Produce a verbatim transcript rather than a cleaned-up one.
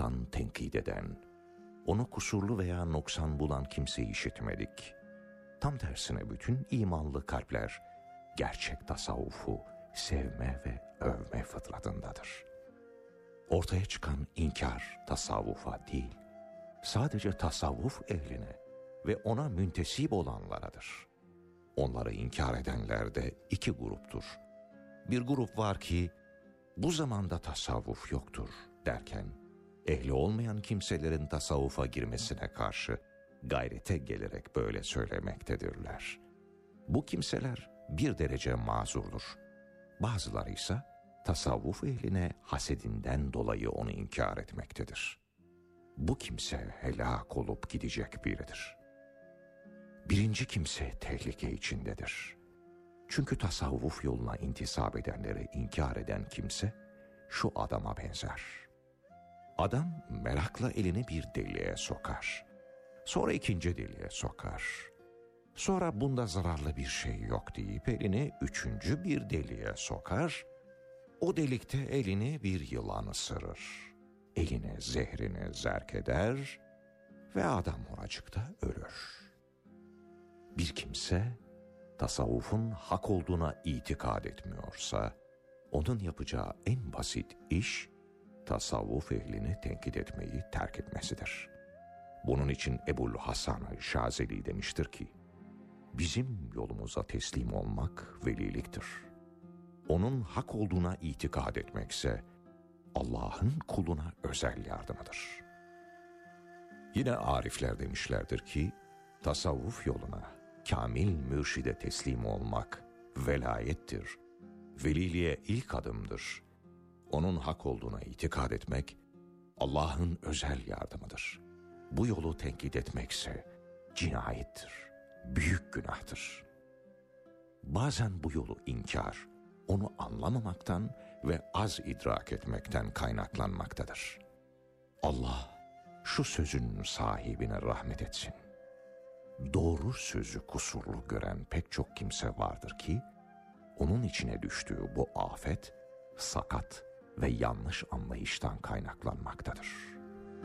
alttan tenkit eden, onu kusurlu veya noksan bulan kimseyi işitmedik. Tam tersine bütün imanlı kalpler gerçek tasavvufu sevme ve övme fıtratındadır. Ortaya çıkan inkar tasavvufa değil, sadece tasavvuf ehline ve ona müntesip olanlaradır. Onları inkar edenler de iki gruptur. Bir grup var ki, bu zamanda tasavvuf yoktur derken, ehli olmayan kimselerin tasavvufa girmesine karşı gayrete gelerek böyle söylemektedirler. Bu kimseler bir derece mazurdur. Bazıları ise tasavvuf ehline hasedinden dolayı onu inkar etmektedir. Bu kimse helak olup gidecek biridir. Birinci kimse tehlike içindedir. Çünkü tasavvuf yoluna intisap edenleri inkar eden kimse şu adama benzer. Adam merakla elini bir deliğe sokar. Sonra ikinci deliğe sokar. Sonra bunda zararlı bir şey yok deyip elini üçüncü bir deliğe sokar. O delikte elini bir yılan ısırır. Eline zehrini zerk eder ve adam oracıkta ölür. Bir kimse tasavvufun hak olduğuna itikad etmiyorsa, onun yapacağı en basit iş, tasavvuf ehlini tenkit etmeyi terk etmesidir. Bunun için Ebul Hasan Şazeli demiştir ki, bizim yolumuza teslim olmak veliliktir. Onun hak olduğuna itikad etmekse, Allah'ın kuluna özel yardımıdır. Yine arifler demişlerdir ki, tasavvuf yoluna, kamil mürşide teslim olmak velayettir. Veliliğe ilk adımdır. Onun hak olduğuna itikad etmek, Allah'ın özel yardımıdır. Bu yolu tenkit etmekse cinayettir, büyük günahtır. Bazen bu yolu inkar, onu anlamamaktan ve az idrak etmekten kaynaklanmaktadır. Allah şu sözün sahibine rahmet etsin. Doğru sözü kusurlu gören pek çok kimse vardır ki, onun içine düştüğü bu afet, sakat ve yanlış anlayıştan kaynaklanmaktadır.